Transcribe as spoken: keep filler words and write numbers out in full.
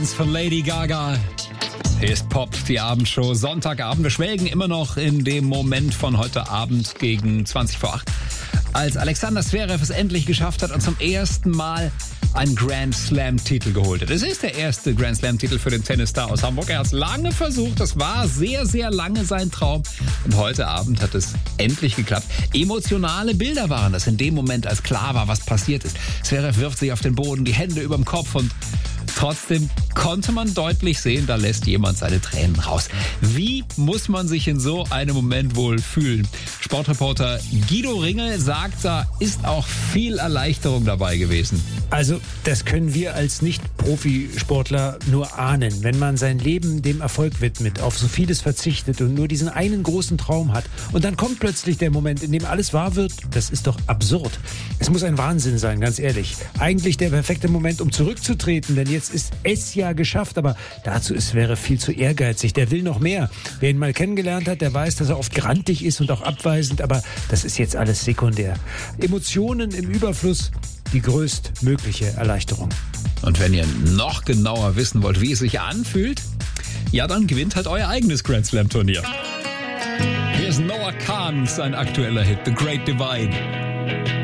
Von Lady Gaga. Hier ist Pop, die Abendshow, Sonntagabend. Wir schwelgen immer noch in dem Moment von heute Abend gegen zwanzig vor acht, als Alexander Zverev es endlich geschafft hat und zum ersten Mal einen Grand Slam-Titel geholt hat. Es ist der erste Grand Slam-Titel für den Tennisstar aus Hamburg. Er hat es lange versucht, das war sehr, sehr lange sein Traum. Und heute Abend hat es endlich geklappt. Emotionale Bilder waren das in dem Moment, als klar war, was passiert ist. Zverev wirft sich auf den Boden, die Hände überm Kopf und trotzdem konnte man deutlich sehen, da lässt jemand seine Tränen raus. Wie muss man sich in so einem Moment wohl fühlen? Sportreporter Guido Ringel sagt, da ist auch viel Erleichterung dabei gewesen. Also, das können wir als Nicht-Profisportler nur ahnen. Wenn man sein Leben dem Erfolg widmet, auf so vieles verzichtet und nur diesen einen großen Traum hat und dann kommt plötzlich der Moment, in dem alles wahr wird, das ist doch absurd. Es muss ein Wahnsinn sein, ganz ehrlich. Eigentlich der perfekte Moment, um zurückzutreten, denn jetzt ist es ja geschafft, aber dazu ist wäre viel zu ehrgeizig. Der will noch mehr. Wer ihn mal kennengelernt hat, der weiß, dass er oft grantig ist und auch abweisend, aber das ist jetzt alles sekundär. Emotionen im Überfluss, die größtmögliche Erleichterung. Und wenn ihr noch genauer wissen wollt, wie es sich anfühlt, ja, dann gewinnt halt euer eigenes Grand Slam Turnier. Hier ist Noah Kahn, sein aktueller Hit, The Great Divide.